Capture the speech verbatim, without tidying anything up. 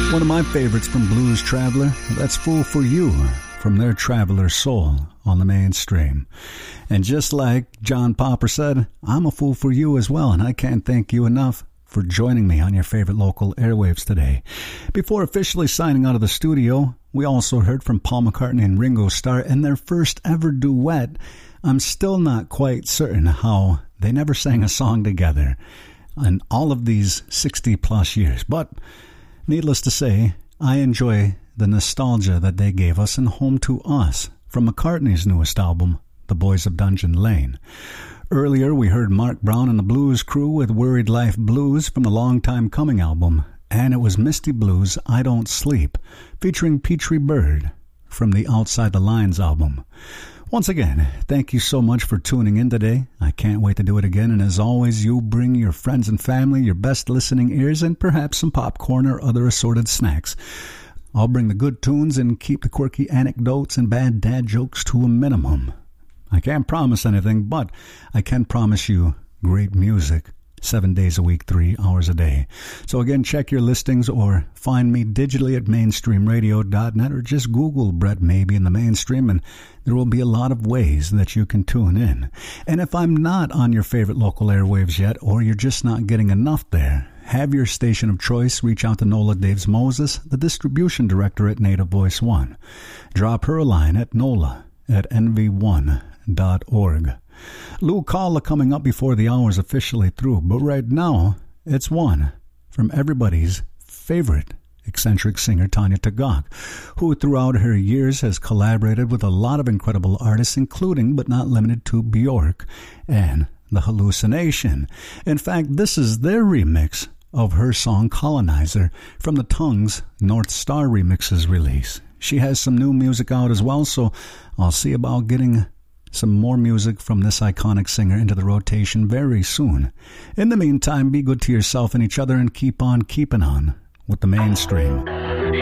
One of my favorites from Blues Traveler, that's Fool for You, from their Traveler Soul on the Mainstream. And just like John Popper said, I'm a fool for you as well, and I can't thank you enough for joining me on your favorite local airwaves today. Before officially signing out of the studio, we also heard from Paul McCartney and Ringo Starr in their first ever duet. I'm still not quite certain how they never sang a song together in all of these sixty plus years, but needless to say, I enjoy the nostalgia that they gave us in Home to Us from McCartney's newest album, The Boys of Dungeon Lane. Earlier, we heard Mark Brown and the Blues Crew with Worried Life Blues from the Long Time Coming album, and it was Misty Blues' I Don't Sleep, featuring Petrie Bird from the Outside the Lines album. Once again, thank you so much for tuning in today. I can't wait to do it again, and as always, you bring your friends and family, your best listening ears, and perhaps some popcorn or other assorted snacks. I'll bring the good tunes and keep the quirky anecdotes and bad dad jokes to a minimum. I can't promise anything, but I can promise you great music. Seven days a week, three hours a day. So again, check your listings or find me digitally at mainstream radio dot net or just Google Brett Maybe in the Mainstream, and there will be a lot of ways that you can tune in. And if I'm not on your favorite local airwaves yet, or you're just not getting enough there, have your station of choice reach out to Nola Daves Moses, the distribution director at Native Voice One. Drop her a line at nola at n v one dot org. Lou Calla coming up before the hour's officially through, but right now, it's one from everybody's favorite eccentric singer, Tanya Tagaq, who throughout her years has collaborated with a lot of incredible artists, including but not limited to Bjork and The Hallucination. In fact, this is their remix of her song Colonizer from the Tongues North Star Remixes release. She has some new music out as well, so I'll see about getting some more music from this iconic singer into the rotation very soon. In the meantime, be good to yourself and each other and keep on keeping on with the Mainstream.